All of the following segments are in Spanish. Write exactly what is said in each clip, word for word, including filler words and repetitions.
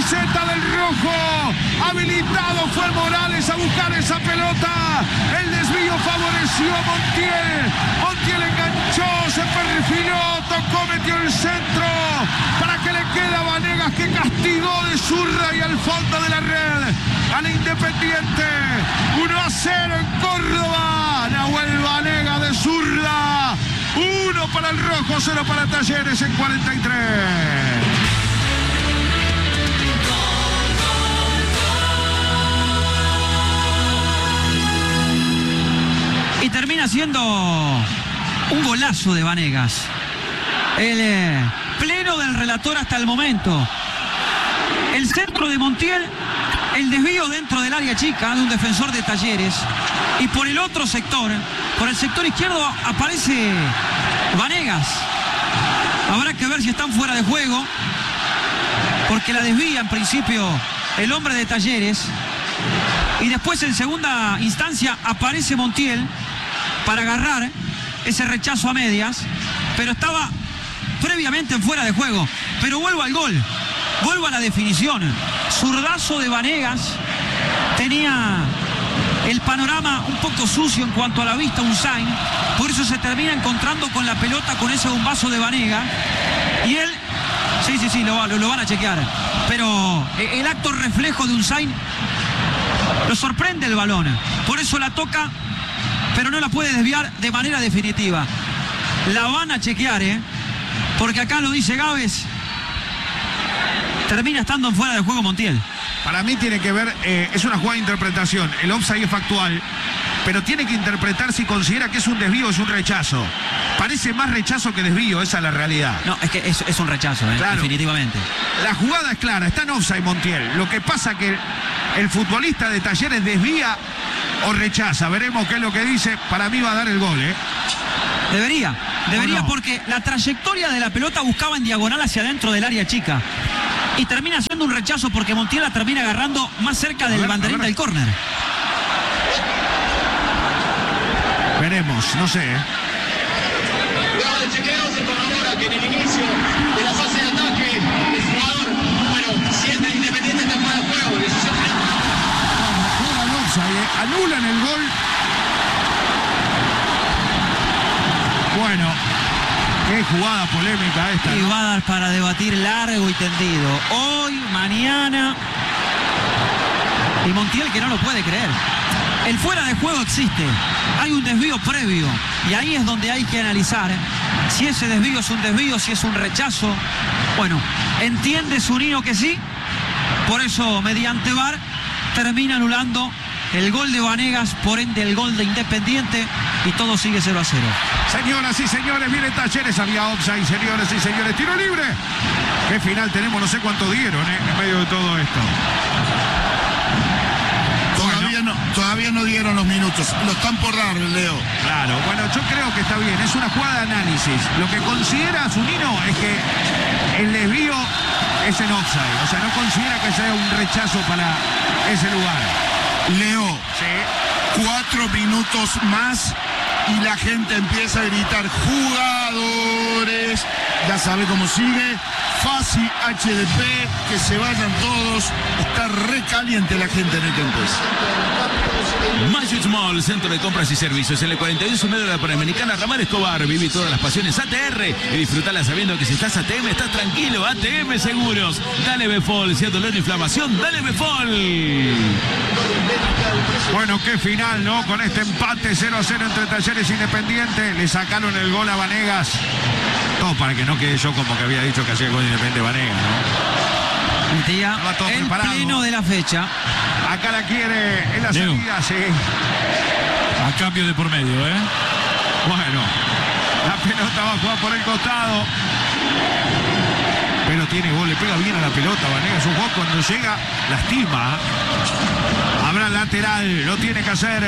camiseta del rojo. Habilitado fue Morales a buscar esa pelota. El desvío favoreció a Montiel. Montiel enganchó, se perfiló, tocó, metió el centro. Para que le quede a Vanegas, que castigó de zurda y al fondo de la red al Independiente. uno a cero en Córdoba. Nahuel Vanegas de zurda. uno para el rojo, cero para Talleres en cuarenta y tres. Y termina siendo un golazo de Vanegas. El eh, pleno del relator hasta el momento. El centro de Montiel, el desvío dentro del área chica de un defensor de Talleres. Y por el otro sector, por el sector izquierdo, aparece Vanegas. Habrá que ver si están fuera de juego, porque la desvía en principio el hombre de Talleres. Y después en segunda instancia aparece Montiel para agarrar ese rechazo a medias, pero estaba previamente en fuera de juego. Pero vuelvo al gol, vuelvo a la definición. Zurdazo de Vanegas, tenía el panorama un poco sucio en cuanto a la vista Unzain, por eso se termina encontrando con la pelota con ese bombazo de Vanegas, y él, sí, sí, sí, lo, lo, lo van a chequear, pero el acto reflejo de Unzain lo sorprende el balón, por eso la toca, pero no la puede desviar de manera definitiva. La van a chequear, ¿eh? Porque acá lo dice Gávez, termina estando en fuera de juego Montiel. Para mí tiene que ver, eh, es una jugada de interpretación, el offside es factual, pero tiene que interpretar si considera que es un desvío o es un rechazo. Parece más rechazo que desvío, esa es la realidad. No, es que es, es un rechazo, ¿eh? Claro. Definitivamente. La jugada es clara, está en offside Montiel. Lo que pasa que el futbolista de Talleres desvía o rechaza. Veremos qué es lo que dice. Para mí va a dar el gol, ¿eh? Debería, debería no? porque la trayectoria de la pelota buscaba en diagonal hacia adentro del área chica. Y termina siendo un rechazo porque Montiel la termina agarrando más cerca del banderín del córner. Veremos, no sé. Luego de chequeo se corrobora que en el inicio de la fase de ataque el jugador, bueno, siente el Independiente está fuera de juego, decisión eh, anulan el gol. Bueno, qué jugada polémica esta. Y ¿no? va a dar para debatir largo y tendido. Hoy, mañana. Y Montiel que no lo puede creer. El fuera de juego existe. Hay un desvío previo. Y ahí es donde hay que analizar si ese desvío es un desvío, si es un rechazo. Bueno, entiende Zunino que sí. Por eso, mediante V A R, termina anulando el gol de Vanegas, por ende el gol de Independiente, y todo sigue cero a cero. Señoras y señores, viene Talleres, había offside, señores y señores, tiro libre. ¿Qué final tenemos? No sé cuánto dieron ¿eh? en medio de todo esto. Todavía no, todavía no dieron los minutos, lo están por dar, Leo. Claro, bueno, yo creo que está bien, es una jugada de análisis. Lo que considera Zunino es que el desvío es en offside, o sea, no considera que sea un rechazo para ese lugar. Leo, sí. Cuatro minutos más y la gente empieza a gritar jugadores. Ya sabe cómo sigue. Fácil H D P, que se vayan todos. Está recaliente la gente en el campus. Magic Mall, centro de compras y servicios. En el cuarenta y uno y medio de la Panamericana, Ramón Escobar. Viví todas las pasiones A T R y disfrutala sabiendo que si estás A T M, estás tranquilo. A T M Seguros. Dale Befol. Si hay dolor o inflamación, dale Befol. Bueno, qué final, ¿no? Con este empate cero a cero entre Talleres e Independiente. Le sacaron el gol a Vanegas. Todo para que no quede yo como que había dicho que hacía el gol de Independiente Vanegas, ¿no? El día, el preparado. Pleno de la fecha. Acá la quiere en la Leo. salida, sí. A cambio de por medio, ¿eh? Bueno, la pelota va a jugar por el costado. Pero tiene gol, le pega bien a la pelota Vanegas. Un jugador cuando llega, lastima. Habrá lateral, lo tiene que hacer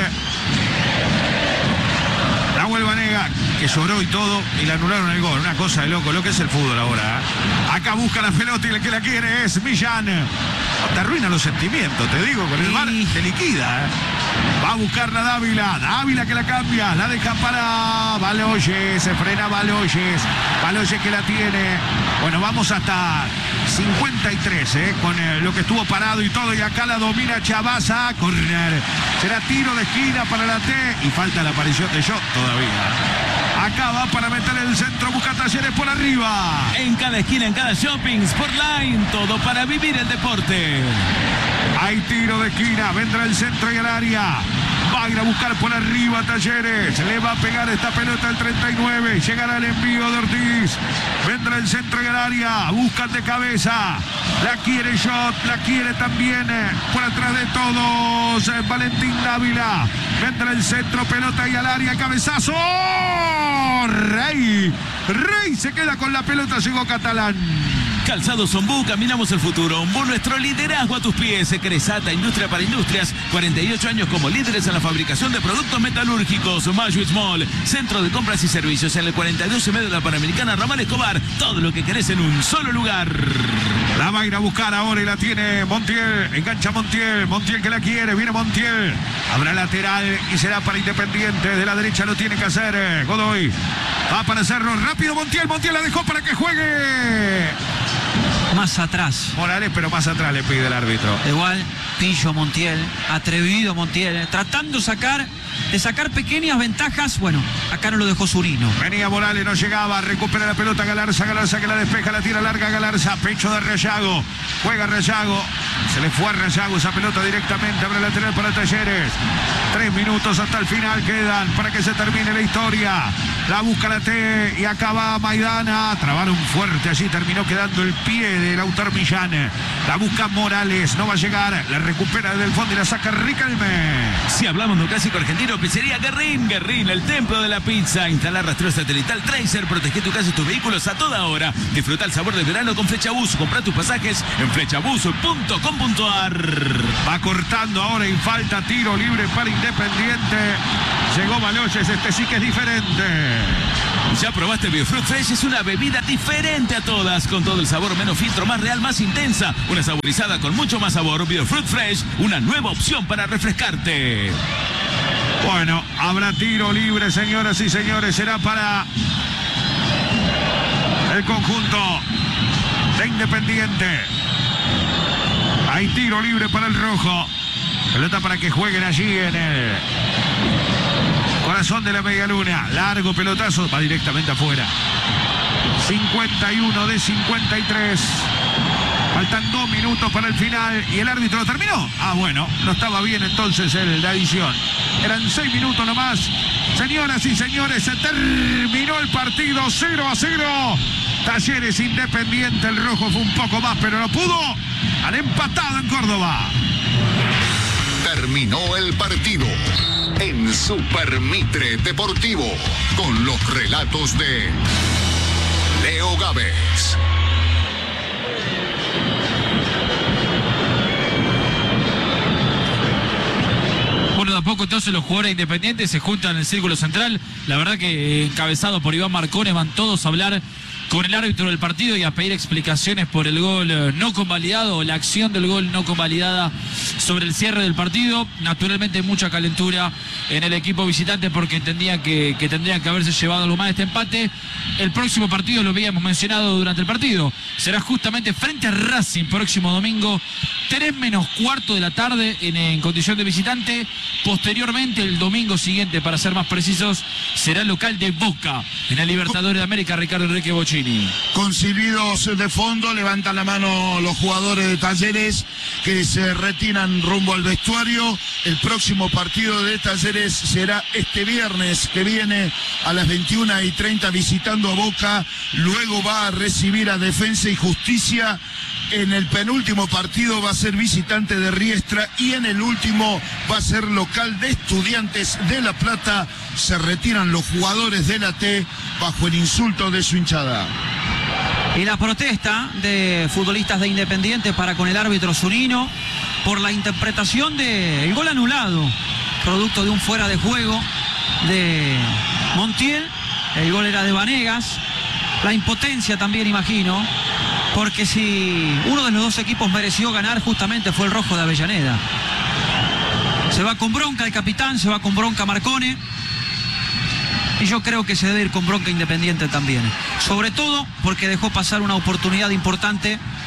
Nahuel Vanegas, que lloró y todo, y le anularon el gol. Una cosa de loco, lo que es el fútbol ahora. ¿eh? Acá busca la pelota y el que la quiere es Millán. Te arruina los sentimientos, te digo, con el V A R te liquida. ¿eh? Va a buscarla Dávila, Dávila que la cambia, la deja para Baloyes, se frena Baloyes, Baloyes que la tiene. Bueno, vamos hasta cincuenta y tres, eh, con eh, lo que estuvo parado y todo. Y acá la domina Chavasa. Corner. Será tiro de esquina para la T. Y falta la aparición de Jot todavía. Acá va para meter el centro, busca Talleres por arriba. En cada esquina, en cada shopping, Sportline, todo para vivir el deporte. Hay tiro de esquina, vendrá el centro y el área. Va a ir a buscar por arriba Talleres. Le va a pegar esta pelota el treinta y nueve. Llegará el envío de Ortiz. Vendrá el centro y el área. Buscan de cabeza. La quiere Jot, la quiere también eh, por atrás de todos eh, Valentín Dávila. Vendrá el centro, pelota y al área. Cabezazo. Rey. Rey se queda con la pelota. Llegó Catalán. Calzados Ombú, caminamos el futuro. Ombú, nuestro liderazgo a tus pies. Cresata, industria para industrias. cuarenta y ocho años como líderes en la fabricación de productos metalúrgicos. Mayuitz Mall, centro de compras y servicios en el cuarenta y dos y medio de la Panamericana Ramal Escobar. Todo lo que querés en un solo lugar. La va a ir a buscar ahora y la tiene Montiel. Engancha Montiel. Montiel que la quiere. Viene Montiel. Habrá lateral y será para Independiente. De la derecha lo tiene que hacer Godoy. Va para hacerlo rápido Montiel. Montiel la dejó para que juegue. Más atrás. Morales, pero más atrás le pide el árbitro. Igual, pillo Montiel, atrevido Montiel, eh, tratando sacar, de sacar pequeñas ventajas. Bueno, acá no lo dejó Zurino. Venía Morales, no llegaba, recupera la pelota Galarza, Galarza que la despeja, la tira larga Galarza, pecho de Rayago, juega Rayago, se le fue a Rayago esa pelota directamente, abre lateral para Talleres. Tres minutos hasta el final quedan para que se termine la historia. La busca la T y acá va Maidana. Trabaron fuerte, allí terminó quedando el pie de Lautaro Millán. La busca Morales, no va a llegar. La recupera desde el fondo y la saca Riquelme. Si hablamos de un clásico argentino, pizzería Guerrín. Guerrín, el templo de la pizza. Instalar rastreo satelital Tracer. Protege tu casa y tus vehículos a toda hora. Disfruta el sabor del verano con Flechabus. Compra tus pasajes en flechabus punto com punto a r. Va cortando ahora y falta tiro libre para Independiente. Llegó Baloyes, este sí que es diferente. ¿Ya probaste Biofruit Fresh? Es una bebida diferente a todas, con todo el sabor, menos filtro, más real, más intensa. Una saborizada con mucho más sabor. Biofruit Fresh, una nueva opción para refrescarte. Bueno, habrá tiro libre, señoras y señores. Será para el conjunto de Independiente. Hay tiro libre para el rojo. Pelota para que jueguen allí en el corazón de la media luna. Largo pelotazo, va directamente afuera. cincuenta y uno de cincuenta y tres. Faltan dos minutos para el final y el árbitro lo terminó. Ah, bueno, no estaba bien entonces el, la adición. Eran seis minutos nomás. Señoras y señores, se terminó el partido cero a cero. Talleres Independiente, el rojo fue un poco más, pero no pudo. Han empatado en Córdoba. Terminó el partido en Super Mitre Deportivo con los relatos de Leo Gávez. Bueno, de a poco entonces los jugadores independientes se juntan en el círculo central. La verdad que eh, encabezado por Iván Marcones van todos a hablar con el árbitro del partido y a pedir explicaciones por el gol eh, no convalidado o la acción del gol no convalidada sobre el cierre del partido. Naturalmente mucha calentura en el equipo visitante porque entendían que, que tendrían que haberse llevado algo más de este empate. El próximo partido, lo habíamos mencionado durante el partido, será justamente frente a Racing próximo domingo, tres menos cuarto de la tarde en, en condición de visitante. Posteriormente, el domingo siguiente, para ser más precisos, será el local de Boca en el Libertadores de América, Ricardo Enrique Bocini. Con silbidos de fondo, levantan la mano los jugadores de Talleres que se retiran rumbo al vestuario. El próximo partido de Talleres será este viernes que viene a las veintiuna y treinta visitando a Boca. Luego va a recibir a Defensa y Justicia. En el penúltimo partido va a ser visitante de Riestra y en el último va a ser local de Estudiantes de La Plata. Se retiran los jugadores de la T bajo el insulto de su hinchada. Y la protesta de futbolistas de Independiente para con el árbitro Zurino por la interpretación del gol anulado, producto de un fuera de juego de Montiel. El gol era de Vanegas. La impotencia también, imagino, porque si uno de los dos equipos mereció ganar, justamente fue el rojo de Avellaneda. Se va con bronca el capitán, se va con bronca Marcone. Y yo creo que se debe ir con bronca Independiente también. Sobre todo porque dejó pasar una oportunidad importante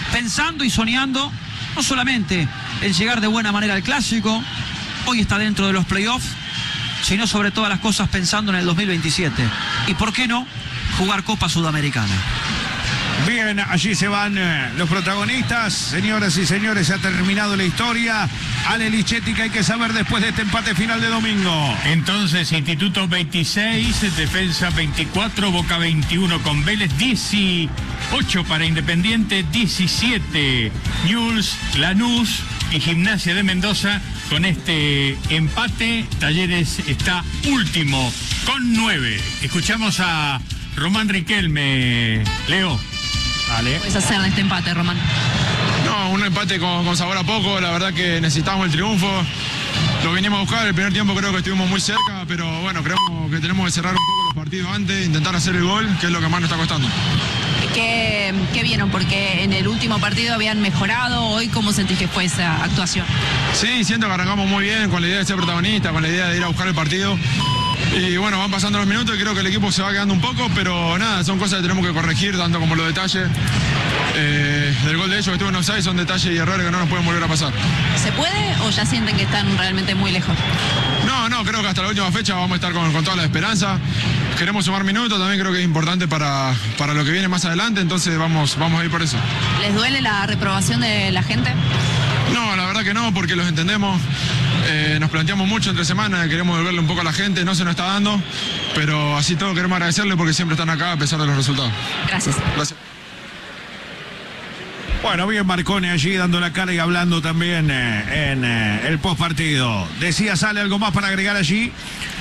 pensando y soñando no solamente en llegar de buena manera al Clásico, hoy está dentro de los playoffs, sino sobre todas las cosas pensando en el dos mil veintisiete. Y por qué no jugar Copa Sudamericana. Bien, allí se van eh, los protagonistas. Señoras y señores, se ha terminado la historia. Ale Lichetti, que hay que saber después de este empate final de domingo. Entonces, Instituto veintiséis, Defensa veinticuatro, Boca veintiuno con Vélez, dieciocho para Independiente, diecisiete Newell's, Lanús y Gimnasia de Mendoza. Con este empate, Talleres está último con nueve. Escuchamos a Román Riquelme. Leo. ¿Qué puedes hacer en este empate, Román? No, un empate con, con sabor a poco. La verdad que necesitamos el triunfo. Lo vinimos a buscar. El primer tiempo creo que estuvimos muy cerca, pero bueno, creemos que tenemos que cerrar un poco los partidos antes, intentar hacer el gol, que es lo que más nos está costando. ¿Qué, qué vieron? Porque en el último partido habían mejorado. Hoy, ¿cómo sentís que fue esa actuación? Sí, siento que arrancamos muy bien con la idea de ser protagonista, con la idea de ir a buscar el partido. Y bueno, van pasando los minutos y creo que el equipo se va quedando un poco, pero nada, son cosas que tenemos que corregir, tanto como los detalles eh, del gol de ellos que estuvo en offside, son detalles y errores que no nos pueden volver a pasar. ¿Se puede o ya sienten que están realmente muy lejos? No, no, creo que hasta la última fecha vamos a estar con, con toda la esperanza. Queremos sumar minutos, también creo que es importante para, para lo que viene más adelante, entonces vamos, vamos a ir por eso. ¿Les duele la reprobación de la gente? No, la verdad que no, porque los entendemos. Eh, nos planteamos mucho entre semanas, queremos devolverle un poco a la gente, no se nos está dando, pero así todo queremos agradecerle porque siempre están acá a pesar de los resultados. Gracias. Gracias. Bueno, bien Marcone allí dando la cara y hablando también eh, en eh, el postpartido. Decía, ¿sale algo más para agregar allí?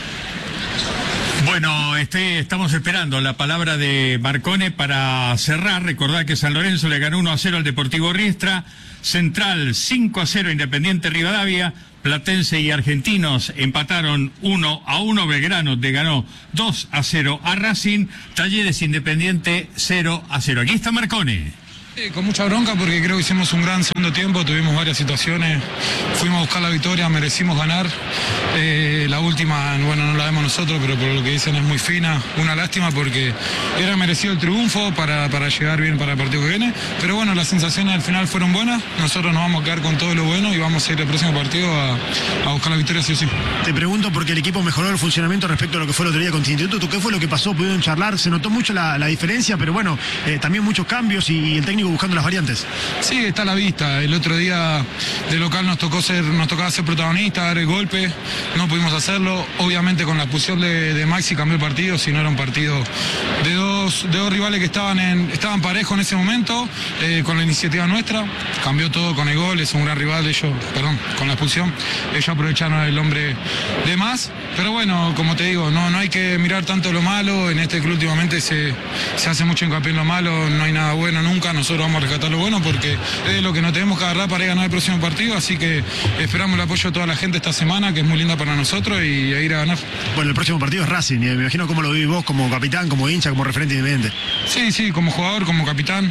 Bueno, este, estamos esperando la palabra de Marcone para cerrar. Recordad que San Lorenzo le ganó uno a cero al Deportivo Riestra, Central cinco a cero a Independiente Rivadavia, Platense y Argentinos empataron uno a uno, Belgrano le ganó dos a cero a Racing, Talleres Independiente cero a cero. Aquí está Marcone. Sí, con mucha bronca porque creo que hicimos un gran segundo tiempo, tuvimos varias situaciones, fuimos a buscar la victoria, merecimos ganar. Eh, la última, bueno, no la vemos nosotros, pero por lo que dicen es muy fina. Una lástima porque era merecido el triunfo para, para llegar bien para el partido que viene. Pero bueno, las sensaciones al final fueron buenas. Nosotros nos vamos a quedar con todo lo bueno y vamos a ir el próximo partido a, a buscar la victoria sí o sí. Te pregunto porque el equipo mejoró el funcionamiento respecto a lo que fue el otro día con Instituto. ¿Qué fue lo que pasó? ¿Pudieron charlar? Se notó mucho la, la diferencia, pero bueno, eh, también muchos cambios y, y el técnico buscando las variantes. Sí, está a la vista. El otro día de local nos tocó ser, nos tocaba ser protagonista, dar el golpe, no pudimos hacerlo. Obviamente con la expulsión de, de Maxi cambió el partido, si no era un partido de dos, de dos rivales que estaban en, estaban parejos en ese momento, eh, con la iniciativa nuestra, cambió todo con el gol, es un gran rival, ellos, perdón, con la expulsión, ellos aprovecharon el hombre de más, pero bueno, como te digo, no, no hay que mirar tanto lo malo, en este club últimamente se, se hace mucho hincapié en lo malo, no hay nada bueno nunca, nosotros vamos a rescatar lo bueno porque es lo que nos tenemos que agarrar para ir a ganar el próximo partido, así que esperamos el apoyo de toda la gente esta semana, que es muy linda para nosotros, y a ir a ganar. Bueno, el próximo partido es Racing, y me imagino cómo lo vivís vos como capitán, como hincha, como referente independiente. Sí, sí, como jugador, como capitán,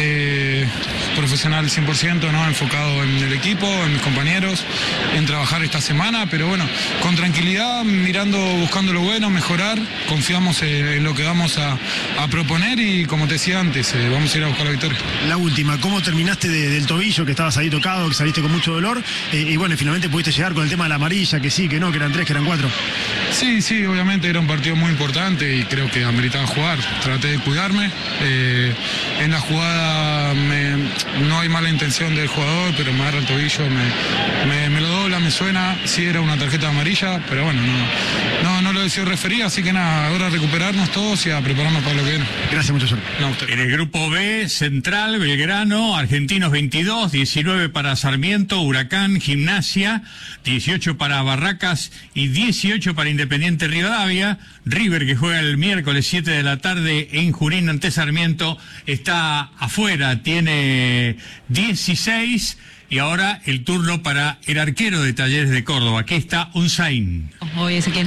eh, profesional cien por ciento, ¿no? Enfocado en el equipo, en mis compañeros, en trabajar esta semana, pero bueno, con tranquilidad, mirando, buscando lo bueno, mejorar, confiamos en, en lo que vamos a, a proponer y como te decía antes, eh, vamos a ir a buscar la victoria. La última, ¿cómo terminaste de, del tobillo, que estabas ahí tocado, que saliste con mucho dolor? Eh, y bueno, finalmente pudiste llegar con el tema de la amarilla, que sí, que no, que eran tres, que eran cuatro. Sí, sí, obviamente era un partido muy importante y creo que ameritaba jugar. Traté de cuidarme. Eh, en la jugada me, no hay mala intención del jugador, pero me agarra el tobillo, me, me, me lo dobla, me suena. Sí era una tarjeta amarilla, pero bueno, no, no, no lo decidió referir, así que nada, ahora a recuperarnos todos y a prepararnos para lo que viene. Gracias, mucho suerte. No, usted. En el grupo B, Central, Belgrano, Argentinos veintidós, diecinueve para Sarmiento, Huracán, Gimnasia, dieciocho para Barracas y dieciocho para Independiente Rivadavia. River, que juega el miércoles siete de la tarde en Junín ante Sarmiento, está afuera, tiene dieciséis. Y ahora el turno para el arquero de Talleres de Córdoba. Aquí está Unzain. Hoy Ezequiel.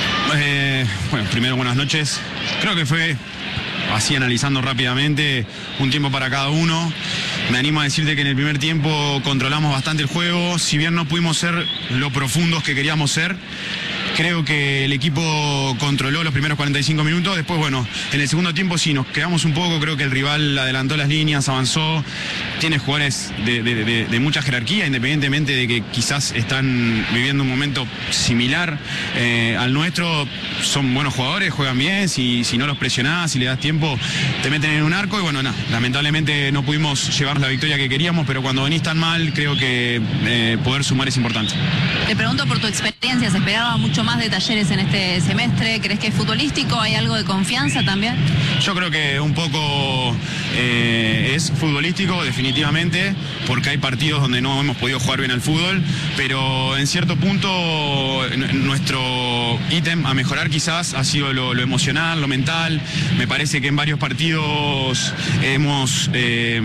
Eh, bueno, primero buenas noches. Creo que fue, así analizando rápidamente, un tiempo para cada uno. Me animo a decirte que en el primer tiempo controlamos bastante el juego. Si bien no pudimos ser lo profundos que queríamos ser, creo que el equipo controló los primeros cuarenta y cinco minutos. Después, bueno, en el segundo tiempo sí nos quedamos un poco. Creo que el rival adelantó las líneas, avanzó. Tiene jugadores de, de, de, de mucha jerarquía, independientemente de que quizás están viviendo un momento similar eh, al nuestro. Son buenos jugadores, juegan bien. Si, si no los presionás, si le das tiempo, te meten en un arco. Y bueno, nada, lamentablemente no pudimos llevar la victoria que queríamos, pero cuando venís tan mal, creo que eh, poder sumar es importante. Te pregunto por tu experiencia, ¿se esperaba mucho más de Talleres en este semestre? ¿Crees que es futbolístico? ¿Hay algo de confianza también? Yo creo que un poco eh, es futbolístico, definitivamente, porque hay partidos donde no hemos podido jugar bien al fútbol, pero en cierto punto nuestro ítem a mejorar quizás ha sido lo, lo emocional, lo mental. Me parece que en varios partidos hemos eh,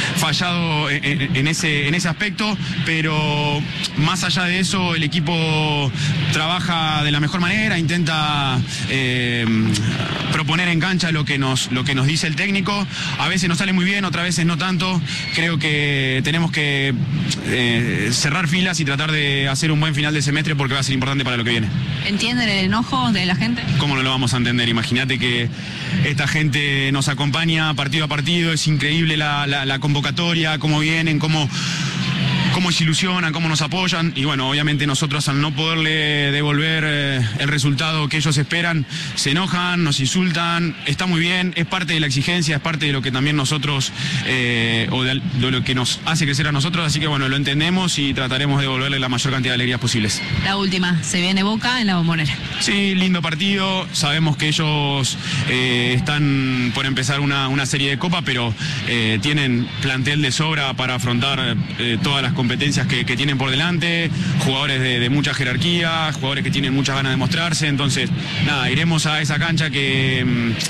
fallado en, en, ese, en ese aspecto, pero más allá de eso el equipo trabaja de la mejor manera, intenta eh, proponer en cancha lo que nos, lo que nos dice el técnico. A veces nos sale muy bien, otras veces no tanto. Creo que tenemos que eh, cerrar filas y tratar de hacer un buen final de semestre porque va a ser importante para lo que viene. ¿Entienden el enojo de la gente? ¿Cómo no lo vamos a entender? Imagínate que esta gente nos acompaña partido a partido, es increíble la, la, la convocatoria, cómo vienen, cómo... cómo se ilusionan, cómo nos apoyan y bueno, obviamente nosotros al no poderle devolver eh, el resultado que ellos esperan, se enojan, nos insultan, está muy bien, es parte de la exigencia, es parte de lo que también nosotros, eh, o de, de lo que nos hace crecer a nosotros, así que bueno, lo entendemos y trataremos de devolverle la mayor cantidad de alegrías posibles. La última, se viene Boca en la Bombonera. Sí, lindo partido, sabemos que ellos eh, están por empezar una, una serie de copa, pero eh, tienen plantel de sobra para afrontar eh, todas las competencias que, que tienen por delante, jugadores de, de mucha jerarquía, jugadores que tienen muchas ganas de mostrarse, entonces nada, iremos a esa cancha que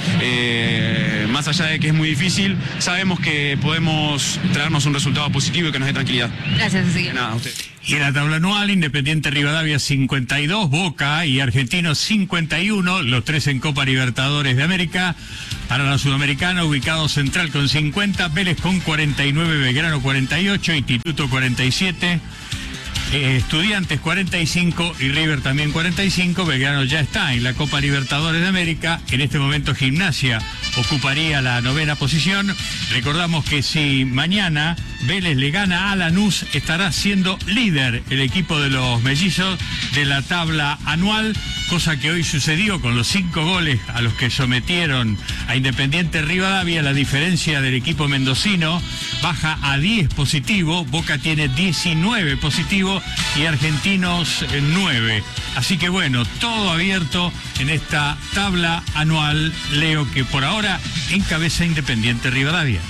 eh, más allá de que es muy difícil, sabemos que podemos traernos un resultado positivo y que nos dé tranquilidad. Gracias, Ezequiel. Nada, a usted. Y en la tabla anual, Independiente Rivadavia cincuenta y dos, Boca y Argentinos cincuenta y uno, los tres en Copa Libertadores de América. Para la Sudamericana, ubicado Central con cincuenta, Vélez con cuarenta y nueve, Belgrano cuarenta y ocho, Instituto cuarenta y siete, eh, Estudiantes cuarenta y cinco y River también cuarenta y cinco. Belgrano ya está en la Copa Libertadores de América. En este momento Gimnasia ocuparía la novena posición. Recordamos que si mañana Vélez le gana a Lanús, estará siendo líder el equipo de los mellizos de la tabla anual, cosa que hoy sucedió con los cinco goles a los que sometieron a Independiente Rivadavia. La diferencia del equipo mendocino baja a diez positivo, Boca tiene diecinueve positivo y Argentinos nueve. Así que bueno, todo abierto en esta tabla anual, Leo, que por ahora encabeza Independiente Rivadavia.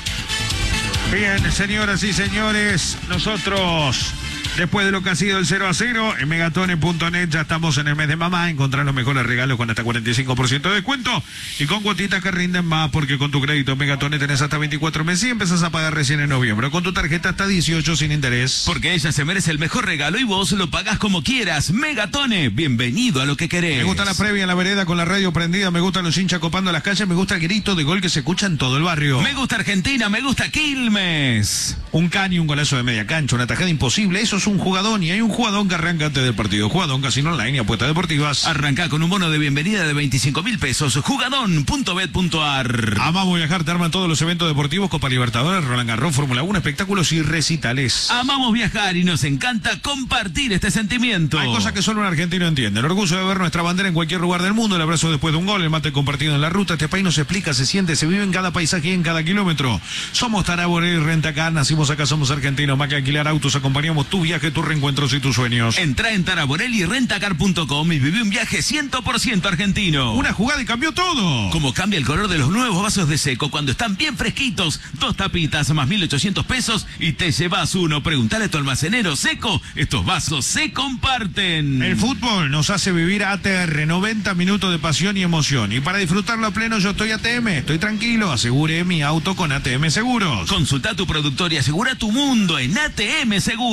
Bien, señoras y señores, nosotros, después de lo que ha sido el cero a cero, en megatone punto net ya estamos en el mes de mamá. Encontrar los mejores regalos con hasta cuarenta y cinco por ciento de descuento y con cuotitas que rinden más, porque con tu crédito Megatone tenés hasta veinticuatro meses y empezás a pagar recién en noviembre. Con tu tarjeta hasta dieciocho sin interés. Porque ella se merece el mejor regalo y vos lo pagás como quieras. Megatone, bienvenido a lo que querés. Me gusta la previa en la vereda con la radio prendida, me gustan los hinchas copando las calles, me gusta el grito de gol que se escucha en todo el barrio. Me gusta Argentina, me gusta Quilmes. Un caño, un golazo de media cancha, una tajada imposible, eso es un jugadón y hay un jugadón que arranca antes del partido. Jugadón, casino online y apuestas deportivas. Arranca con un bono de bienvenida de veinticinco mil pesos. Jugadón punto bet punto ar. Amamos viajar, te arman todos los eventos deportivos, Copa Libertadores, Roland Garros, Fórmula uno, espectáculos y recitales. Amamos viajar y nos encanta compartir este sentimiento. Hay cosas que solo un argentino entiende. El orgullo de ver nuestra bandera en cualquier lugar del mundo, el abrazo después de un gol, el mate compartido en la ruta. Este país nos explica, se siente, se vive en cada paisaje y en cada kilómetro. Somos Taraboré y Rentacar, nacimos acá, somos argentinos. Más que alquilar autos, acompañamos tu viaje, tus reencuentros y tus sueños. Entra en taraborelli rentacar punto com y vive un viaje cien por ciento argentino. Una jugada y cambió todo. Como cambia el color de los nuevos vasos de Seco cuando están bien fresquitos. Dos tapitas más mil ochocientos pesos y te llevas uno. Preguntale a tu almacenero Seco. Estos vasos se comparten. El fútbol nos hace vivir A T R, noventa minutos de pasión y emoción. Y para disfrutarlo a pleno yo estoy A T M. Estoy tranquilo, asegure mi auto con A T M Seguros. Consulta a tu productor y asegura tu mundo en A T M Seguros.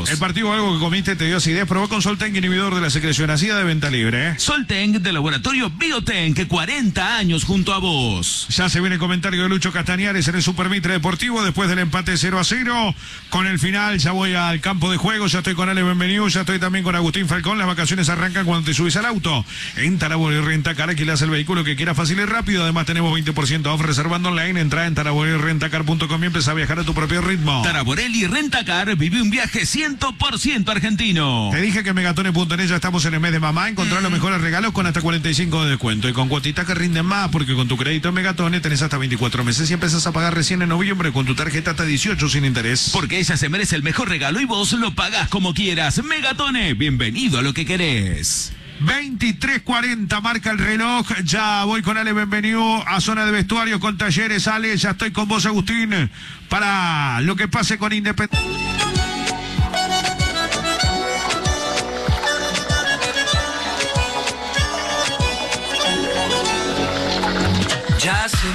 vos. El partido algo que comiste te dio acidez. Probó con Solten, inhibidor de la secreción. Así de venta libre, ¿eh? Solten de Laboratorio Bioten, que cuarenta años junto a vos. Ya se viene el comentario de Lucho Castañares en el Super Mitre Deportivo después del empate cero a cero. Con el final ya voy al campo de juego, ya estoy con Ale Benvenido, ya estoy también con Agustín Falcón. Las vacaciones arrancan cuando te subes al auto. En Tarabono y Rentacar alquilas el vehículo que quieras fácil y rápido. Además tenemos veinte por ciento off reservando online. Entra en taraborelli rentacar punto com y empieza a viajar a tu propio ritmo. Taraborelli Rentacar vive un viaje cien por ciento argentino. Te dije que en megatone punto net ya estamos en el mes de mamá. Encontrar mm. los mejores regalos con hasta cuarenta y cinco de descuento. Y con cuotitas que rinden más, porque con tu crédito en Megatone tenés hasta veinticuatro meses y empezás a pagar recién en noviembre con tu tarjeta hasta dieciocho sin interés. Porque ella se merece el mejor regalo y vos lo pagás como quieras. Megatone, bienvenido a lo que querés. veintitrés cuarenta marca el reloj. Ya voy con Ale Benvenido a zona de vestuario con Talleres. Ale, ya estoy con vos, Agustín, para lo que pase con Independiente. Ya sé